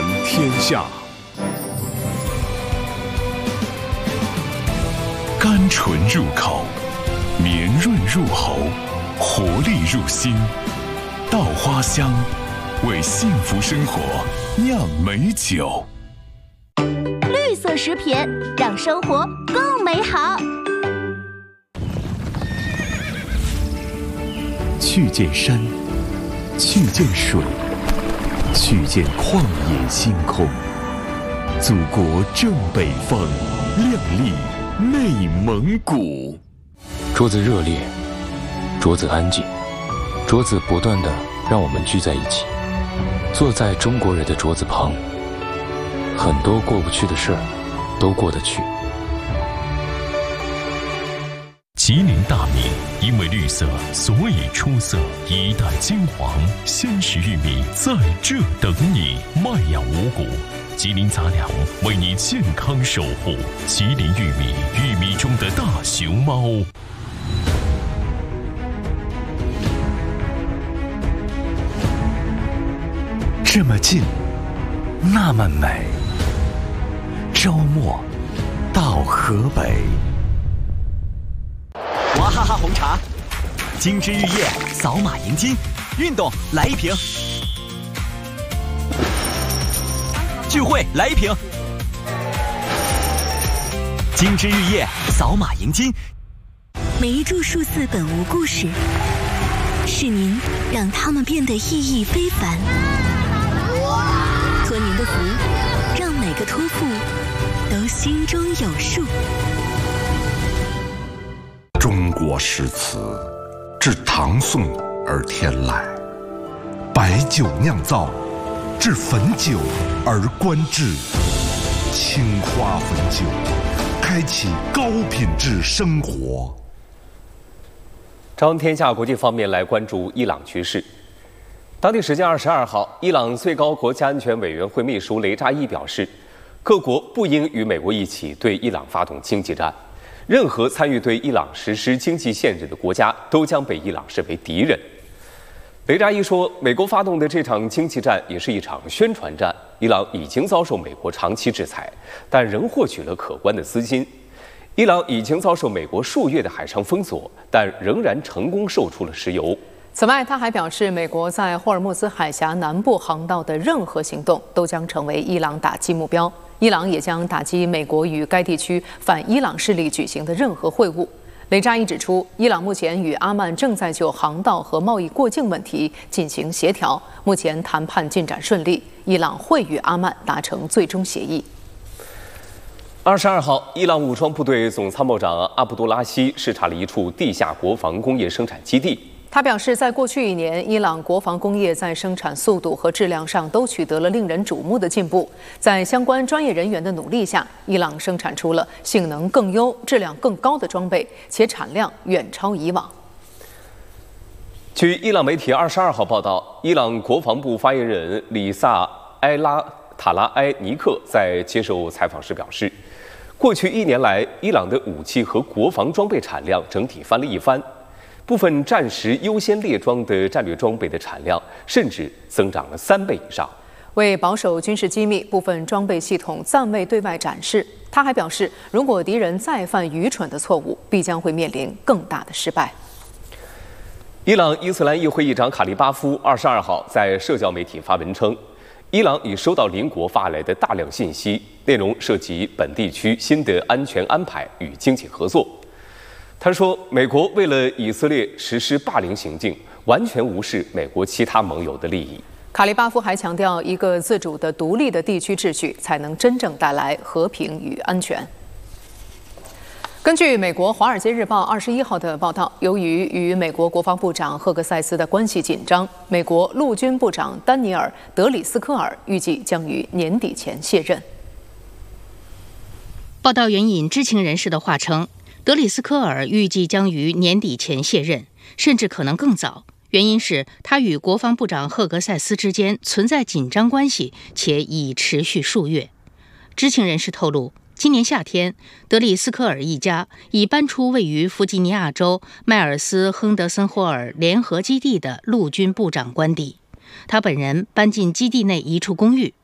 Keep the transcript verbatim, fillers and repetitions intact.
天下。甘醇入口，绵润入喉，活力入心。稻花香，为幸福生活酿美酒。 绿色食品，让生活更美好。 去见山，去见水，去见旷野星空。祖国正北方，亮丽内蒙古。 桌子热烈，桌子安静，桌子不断地让我们聚在一起，坐在中国人的桌子旁，很多过不去的事儿都过得去。 吉林大米因为绿色，所以出色。一代金黄鲜食玉米在这等你，麦养五谷。吉林杂粮为你健康守护。吉林玉米，玉米中的大熊猫。 这么近，那么美。周末到河北。 娃哈哈红茶，精致日夜，扫码赢金，运动来一瓶，聚会来一瓶，精致日夜，扫码赢金。 每一注数字本无故事，是您让它们变得意义非凡。托您的福，让每个托付都心中有数。 中国诗词自唐宋而天来，白酒酿造，至汾酒而观致。青花汾酒，开启高品质生活。 朝天下国际方面来关注伊朗局势。当地时间二十二号，伊朗最高国家安全委员会秘书雷扎伊表示，各国不应与美国一起对伊朗发动经济战。任何参与对伊朗实施经济限制的国家都将被伊朗视为敌人。雷扎伊说，美国发动的这场经济战也是一场宣传战。伊朗已经遭受美国长期制裁，但仍获取了可观的资金。伊朗已经遭受美国数月的海上封锁，但仍然成功售出了石油。 此外，他还表示，美国在霍尔木兹海峡南部航道的任何行动都将成为伊朗打击目标。伊朗也将打击美国与该地区反伊朗势力举行的任何会晤。雷扎伊指出，伊朗目前与阿曼正在就航道和贸易过境问题进行协调，目前谈判进展顺利，伊朗会与阿曼达成最终协议。 二十二号，伊朗武装部队总参谋长阿卜杜拉希视察了一处地下国防工业生产基地。 他表示，在过去一年，伊朗国防工业在生产速度和质量上都取得了令人瞩目的进步。在相关专业人员的努力下，伊朗生产出了性能更优、质量更高的装备，且产量远超以往。 据伊朗媒体二十二号报道，伊朗国防部发言人里萨埃拉塔拉埃尼克在接受采访时表示，过去一年来，伊朗的武器和国防装备产量整体翻了一番。部分战时优先列装的战略装备的产量甚至增长了三倍以上。 为保守军事机密，部分装备系统暂未对外展示。他还表示，如果敌人再犯愚蠢的错误，必将会面临更大的失败。 伊朗伊斯兰议会议长卡利巴夫二十二号在社交媒体发文称，伊朗已收到邻国发来的大量信息，内容涉及本地区新的安全安排与经济合作。他说，美国为了以色列实施霸凌行径，完全无视美国其他盟友的利益。 卡利巴夫还强调，一个自主的、独立的地区秩序才能真正带来和平与安全。根据美国《华尔街日报》二十一号的报道，由于与美国国防部长赫格塞斯的关系紧张，美国陆军部长丹尼尔·德里斯科尔预计将于年底前卸任。 报道援引知情人士的话称，德里斯科尔预计将于年底前卸任，甚至可能更早。原因是他与国防部长赫格塞斯之间存在紧张关系，且已持续数月。知情人士透露，今年夏天，德里斯科尔一家已搬出位于弗吉尼亚州迈尔斯亨德森霍尔联合基地的陆军部长官邸。他本人搬进基地内一处公寓，